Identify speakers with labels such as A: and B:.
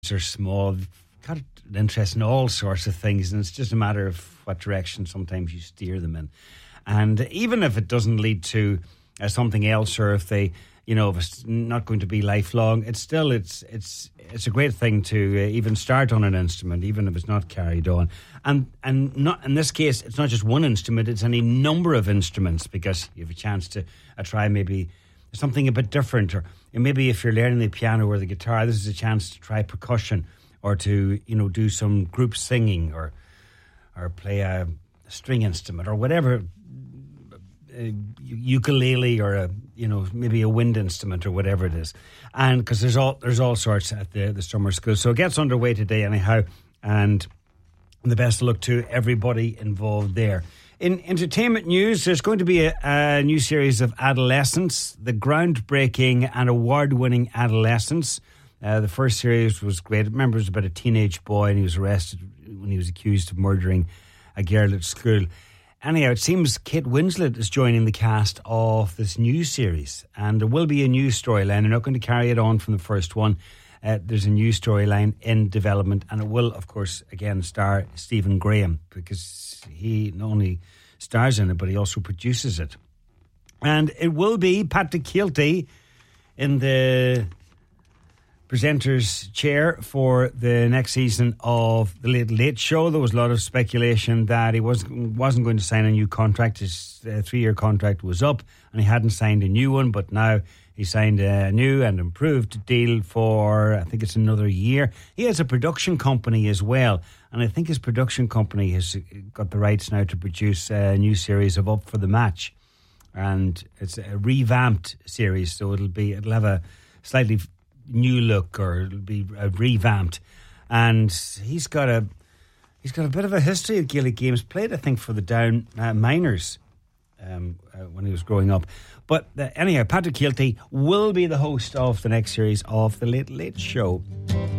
A: are small, got an interest in all sorts of things, and it's just a matter of what direction sometimes you steer them in. And even if it doesn't lead to something else, or if they, if it's not going to be lifelong, it's still it's a great thing to even start on an instrument, even if it's not carried on. And not in this case, it's not just one instrument; it's any number of instruments, because you have a chance to try maybe something a bit different, or maybe if you're learning the piano or the guitar, this is a chance to try percussion, or to do some group singing, or play a string instrument, or whatever, ukulele, or maybe a wind instrument, or whatever it is. And because there's all sorts at the summer school, so it gets underway today anyhow, and the best of luck to everybody involved there. In entertainment news, there's going to be a new series of Adolescence, the groundbreaking and award-winning Adolescence. The first series was great. Remember, it was about a teenage boy, and he was arrested when he was accused of murdering a girl at school. Anyhow, it seems Kate Winslet is joining the cast of this new series, and there will be a new storyline. They're not going to carry it on from the first one. There's a new storyline in development, and it will, of course, again star Stephen Graham, because he not only stars in it, but he also produces it. And it will be Patrick Kielty in the presenter's chair for the next season of The Late Late Show. There was a lot of speculation that he wasn't going to sign a new contract. His 3-year contract was up, and he hadn't signed a new one, but now he signed a new and improved deal for, I think it's another year. He has a production company as well, and I think his production company has got the rights now to produce a new series of Up for the Match. And it's a revamped series, so it'll have a slightly new look, or it'll be revamped. And he's got a bit of a history of Gaelic games. Played, I think, for the Down Miners when he was growing up. But anyhow, Patrick Kielty will be the host of the next series of The Late Late Show.